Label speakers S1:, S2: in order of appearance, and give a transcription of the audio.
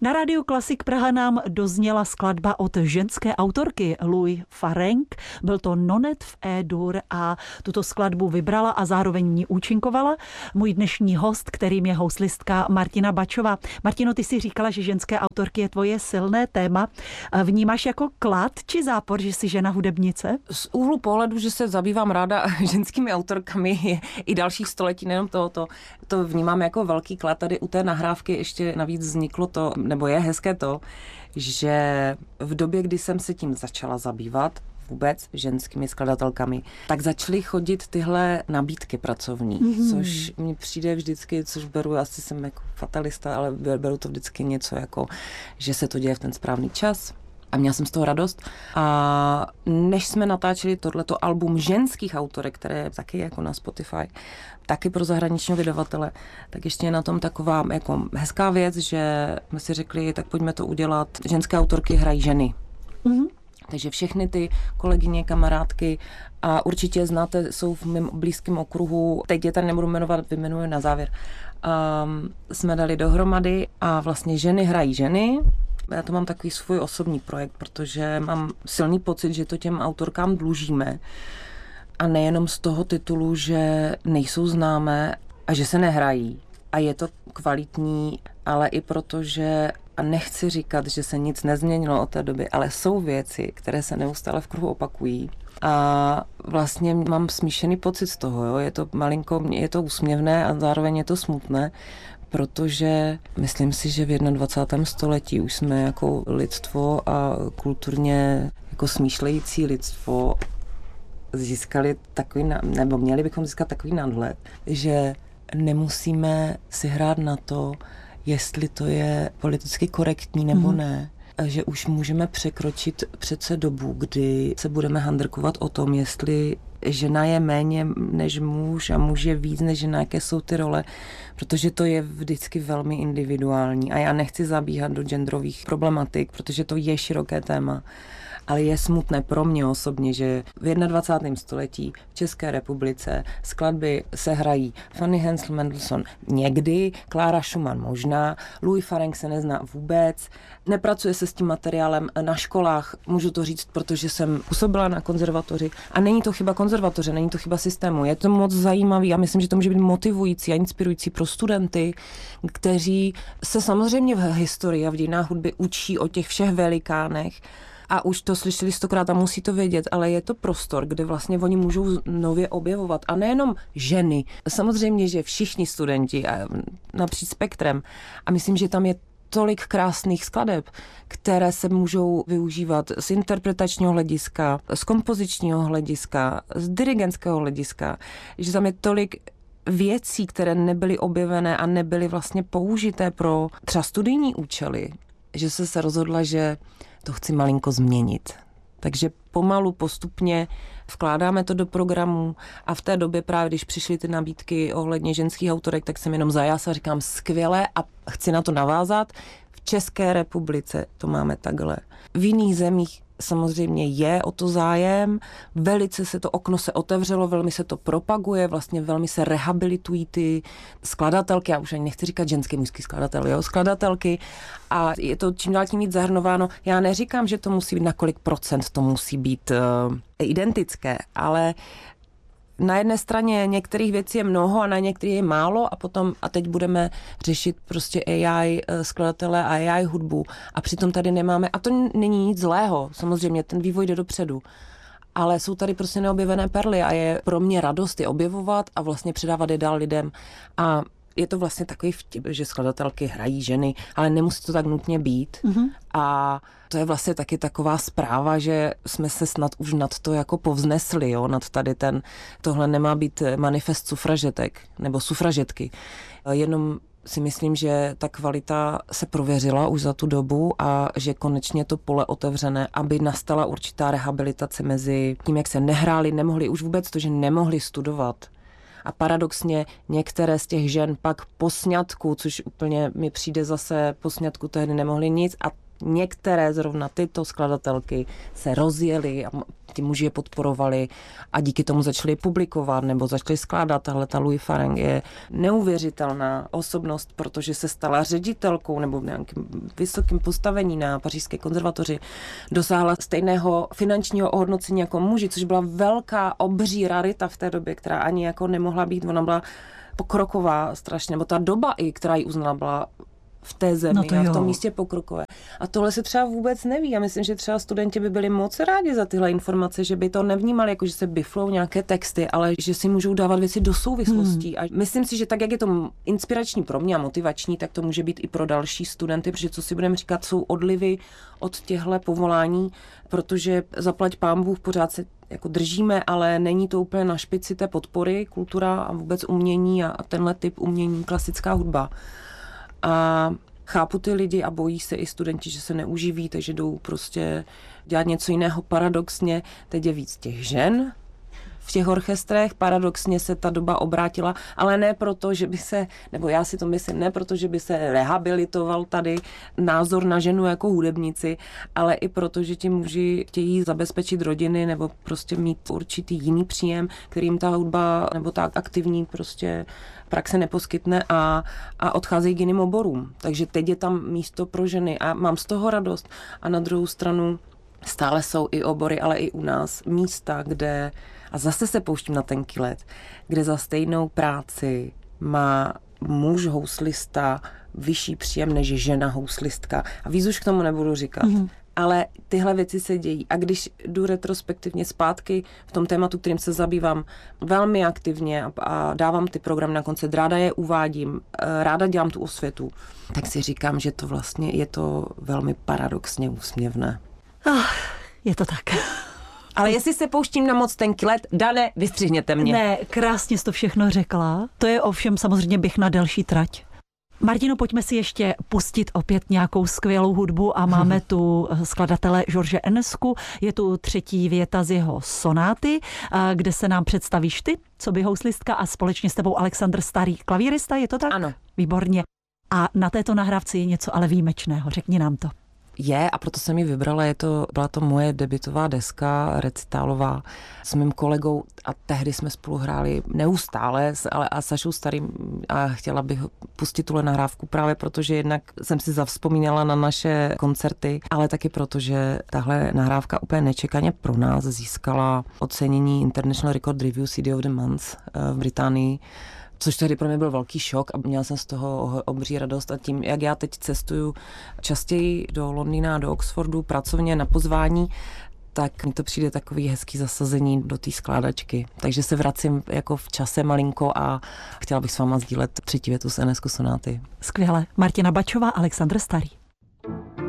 S1: Na Rádiu Klasik Praha nám dozněla skladba od ženské autorky Louise Farrenc. Byl to Nonet v E-dur a tuto skladbu vybrala a zároveň ní účinkovala můj dnešní host, kterým je houslistka Martina Bačová. Martino, ty si říkala, že ženské autorky je tvoje silné téma. Vnímáš jako klad či zápor, že jsi žena hudebnice?
S2: Z úhlu pohledu, že se zabývám ráda ženskými autorkami i dalších století, nejenom tohoto, to vnímám jako velký klad. Tady u té nahrávky ještě navíc vzniklo to, nebo je hezké to, že v době, kdy jsem se tím začala zabývat, vůbec ženskými skladatelkami, tak začaly chodit tyhle nabídky pracovní, což mi přijde vždycky, což beru, asi jsem jako fatalista, ale beru to vždycky něco jako, že se to děje v ten správný čas. A měla jsem z toho radost. A než jsme natáčeli tohleto album ženských autorek, které je taky jako na Spotify, taky pro zahraničního vydavatele, tak ještě je na tom taková jako hezká věc, že jsme si řekli, tak pojďme to udělat. Ženské autorky hrají ženy. Takže všechny ty kolegyně, kamarádky a určitě znáte, jsou v mém blízkém okruhu, teď je tady nebudu jmenovat, vyjmenuji na závěr, jsme dali dohromady a vlastně ženy hrají ženy. Já to mám takový svůj osobní projekt, protože mám silný pocit, že to těm autorkám dlužíme. A nejenom z toho titulu, že nejsou známé a že se nehrají. A je to kvalitní, ale i proto, že, a nechci říkat, že se nic nezměnilo od té doby, ale jsou věci, které se neustále v kruhu opakují. A vlastně mám smíšený pocit z toho, jo? Je to malinko, je to úsměvné a zároveň je to smutné, protože myslím si, že v 21. století už jsme jako lidstvo a kulturně jako smýšlející lidstvo získali takový, nebo měli bychom získat takový nadhled, že nemusíme si hrát na to, jestli to je politicky korektní nebo ne. A že už můžeme překročit přece dobu, kdy se budeme handrkovat o tom, jestli žena je méně než muž a muž je víc než žena, jaké jsou ty role, protože to je vždycky velmi individuální. A já nechci zabíhat do genderových problematik, protože to je široké téma. Ale je smutné pro mě osobně, že v 21. století v České republice skladby se hrají Fanny Hensel Mendelssohn někdy, Klára Schumann možná, Louise Farrenc se nezná vůbec, nepracuje se s tím materiálem na školách, můžu to říct, protože jsem působila na konzervatoři a není to chyba konzervatoře, není to chyba systému, je to moc zajímavý a myslím, že to může být motivující a inspirující pro studenty, kteří se samozřejmě v historii a v dějinách hudby učí o těch všech velikánech, a už to slyšeli 100krát a musí to vědět, ale je to prostor, kde vlastně oni můžou nově objevovat. A nejenom ženy. Samozřejmě, že všichni studenti napříč spektrem. A myslím, že tam je tolik krásných skladeb, které se můžou využívat z interpretačního hlediska, z kompozičního hlediska, z dirigentského hlediska, že tam je tolik věcí, které nebyly objevené a nebyly vlastně použité pro třeba studijní účely, že se rozhodla, že to chci malinko změnit. Takže pomalu, postupně vkládáme to do programu a v té době právě, když přišly ty nabídky ohledně ženských autorek, tak jsem jenom zajásla a říkám skvělé a chci na to navázat. V České republice to máme takhle. V jiných zemích samozřejmě je o to zájem, velice se to okno se otevřelo, velmi se to propaguje, vlastně velmi se rehabilitují ty skladatelky, já už ani nechci říkat ženské, mužský skladatel, jo, skladatelky a je to čím dál tím víc zahrnováno. Já neříkám, že to musí být na kolik procent to musí být identické, ale na jedné straně některých věcí je mnoho a na některých je málo a teď budeme řešit prostě AI skladatele a AI hudbu a přitom tady nemáme, a to není nic zlého, samozřejmě ten vývoj jde dopředu, ale jsou tady prostě neobjevené perly a je pro mě radost je objevovat a vlastně předávat je dál lidem a je to vlastně takový vtip, že skladatelky hrají ženy, ale nemusí to tak nutně být. A to je vlastně taky taková zpráva, že jsme se snad už nad to jako povznesli, jo, nad tady tohle nemá být manifest sufražetek nebo sufražetky. Jenom si myslím, že ta kvalita se prověřila už za tu dobu a že konečně to pole otevřené, aby nastala určitá rehabilitace mezi tím, jak se nehráli, nemohli už vůbec to, že nemohli studovat. A paradoxně některé z těch žen pak po sňatku, což úplně mi přijde zase po sňatku tehdy nemohli nic a některé zrovna tyto skladatelky se rozjely a ti muži je podporovali a díky tomu začali publikovat nebo začali skládat. Tahle ta Louise Farrenc je neuvěřitelná osobnost, protože se stala ředitelkou nebo nějakým vysokým postavení na Pařížské konzervatoři. Dosáhla stejného finančního ohodnocení jako muži, což byla velká, obří rarita v té době, která ani jako nemohla být. Ona byla pokroková strašně, nebo ta doba, i která ji uznala, byla v té zemi a v tom místě pokrokové. A tohle se třeba vůbec neví. Já myslím, že třeba studenti by byli moc rádi za tyhle informace, že by to nevnímali, jako že se biflou nějaké texty, ale že si můžou dávat věci do souvislostí. A myslím si, že tak, jak je to inspirační pro mě a motivační, tak to může být i pro další studenty, protože co si budeme říkat, jsou odlivy od těchto povolání, protože zaplať pánbůh pořád se jako držíme, ale není to úplně na špici té podpory, kultura a vůbec umění a tenhle typ umění, klasická hudba. A chápu ty lidi a bojí se i studenti, že se neuživí, takže jdou prostě dělat něco jiného. Paradoxně teď je víc těch žen v těch orchestrech, paradoxně se ta doba obrátila, ale ne proto, že by se, nebo já si to myslím, ne proto, že by se rehabilitoval tady názor na ženu jako hudebnici, ale i proto, že ti muži chtějí zabezpečit rodiny nebo prostě mít určitý jiný příjem, kterým ta hudba nebo ta aktivní prostě praxe neposkytne a odcházejí k jiným oborům. Takže teď je tam místo pro ženy a mám z toho radost. A na druhou stranu stále jsou i obory, ale i u nás místa, kde, a zase se pouštím na tenký led, kde za stejnou práci má muž houslista vyšší příjem než žena houslistka. A víc už k tomu nebudu říkat. Ale tyhle věci se dějí. A když jdu retrospektivně zpátky v tom tématu, kterým se zabývám velmi aktivně a dávám ty programy na koncert, ráda je uvádím, ráda dělám tu osvětu, tak si říkám, že to vlastně je to velmi paradoxně úsměvné.
S1: Je to tak.
S2: Ale jestli se pouštím na moc tenký led, Dane, vystřihněte mě.
S1: Ne, krásně jsi to všechno řekla. To je ovšem samozřejmě běh na delší trať. Martino, pojďme si ještě pustit opět nějakou skvělou hudbu a máme tu skladatele George Enescu. Je tu třetí věta z jeho sonáty, kde se nám představíš ty, co by houslistka a společně s tebou Alexandr Starý, klavírista, je to tak?
S2: Ano.
S1: Výborně. A na této nahrávce je něco ale výjimečného, řekni nám to.
S2: Je, a proto jsem ji vybrala, byla to moje debutová deska recitálová s mým kolegou a tehdy jsme spolu hráli neustále, ale a Sašou Starým a chtěla bych pustit tuhle nahrávku právě protože jednak jsem si zavzpomínala na naše koncerty, ale taky proto, že tahle nahrávka úplně nečekaně pro nás získala ocenění International Record Review CD of the Month v Británii, což tehdy pro mě byl velký šok a měla jsem z toho obří radost a tím, jak já teď cestuju častěji do Londýna, do Oxfordu pracovně na pozvání, tak mi to přijde takový hezký zasazení do té skládačky. Takže se vracím jako v čase malinko a chtěla bych s váma sdílet třetí větu z Enescu sonáty.
S1: Skvěle. Martina Bačová, Alexandr Starý.